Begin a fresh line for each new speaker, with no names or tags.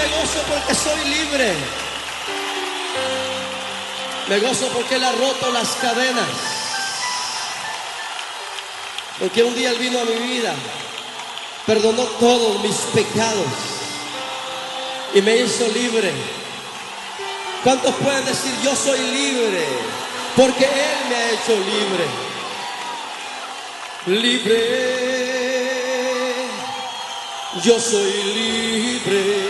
me gozo porque soy libre. Me gozo porque Él ha roto las cadenas. Porque un día Él vino a mi vida, perdonó todos mis pecados y me hizo libre. ¿Cuántos pueden decir yo soy libre? Porque Él me ha hecho libre. Libre, yo soy libre.